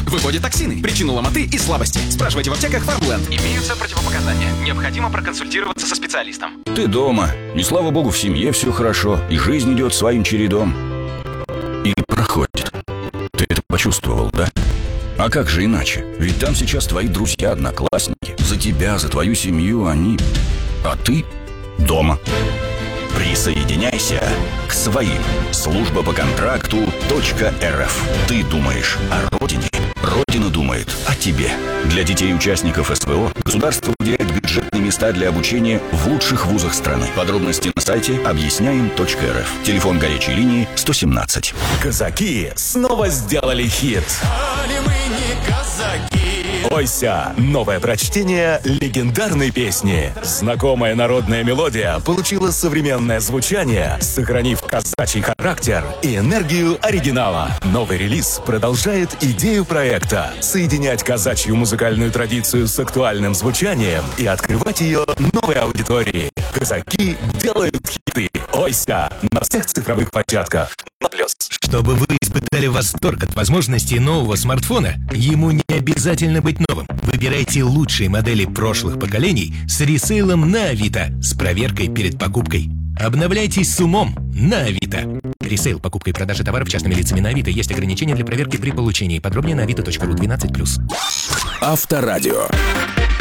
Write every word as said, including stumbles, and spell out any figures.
Выводит токсины, причину ломоты и слабости. Спрашивайте в аптеках Farmland. Имеются противопоказания. Необходимо проконсультироваться со специалистом. Ты дома, и слава богу, в семье все хорошо, и жизнь идет своим чередом. Или проходит. Ты это почувствовал, да? А как же иначе? Ведь там сейчас твои друзья, одноклассники. За тебя, за твою семью они... А ты дома. Присоединяйся к своим. Служба по контракту .рф. Ты думаешь о родине. Родина думает о тебе. Для детей-участников СВО государство выделяет бюджетные места для обучения в лучших вузах страны. Подробности на сайте объясняем точка эр эф. Телефон горячей линии сто семнадцать. Казаки снова сделали хит. Али мы не казаки. «Ойся» — новое прочтение легендарной песни. Знакомая народная мелодия получила современное звучание, сохранив казачий характер и энергию оригинала. Новый релиз продолжает идею проекта — соединять казачью музыкальную традицию с актуальным звучанием и открывать ее новой аудитории. Казаки делают хиты. «Ойся» на всех цифровых площадках. На плюс. Чтобы вы испытали восторг от возможностей нового смартфона, ему не обязательно быть новым. Выбирайте лучшие модели прошлых поколений с ресейлом на Авито с проверкой перед покупкой. Обновляйтесь с умом на Авито. Ресейл, покупка и продажа товаров частными лицами на Авито. Есть ограничения для проверки при получении. Подробнее на авито точка ру. двенадцать плюс. Авторадио.